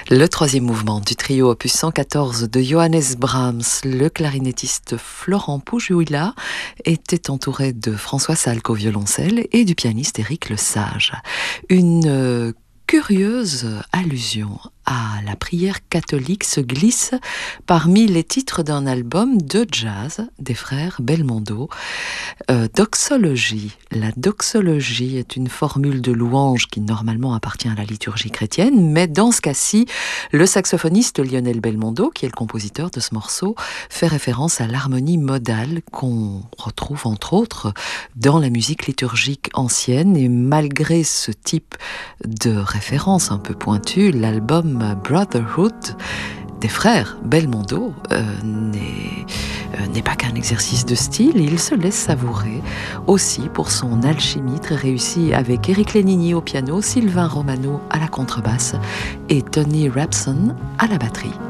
Le troisième mouvement du trio opus 114 de Johannes Brahms, le clarinettiste Florent Poujouila était entouré de François Salk au violoncelle et du pianiste Éric Lesage. Une curieuse allusion à la prière catholique se glisse parmi les titres d'un album de jazz des frères Belmondo. Doxologie. La doxologie est une formule de louange qui normalement appartient à la liturgie chrétienne, mais dans ce cas-ci, le saxophoniste Lionel Belmondo, qui est le compositeur de ce morceau, fait référence à l'harmonie modale qu'on retrouve entre autres dans la musique liturgique ancienne. Et malgré ce type de référence un peu pointue, l'album Brotherhood des frères Belmondo n'est pas qu'un exercice de style, il se laisse savourer aussi pour son alchimie très réussie avec Eric Lénini au piano, Sylvain Romano à la contrebasse et Tony Rapson à la batterie.